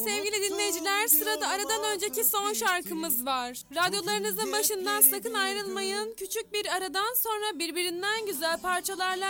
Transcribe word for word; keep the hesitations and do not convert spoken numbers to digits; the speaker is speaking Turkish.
sevgili dinleyiciler, sırada aradan önceki son şarkımız var. Radyolarınızın başından sakın ayrılmayın. Küçük bir aradan sonra birbirinden güzel parçalarla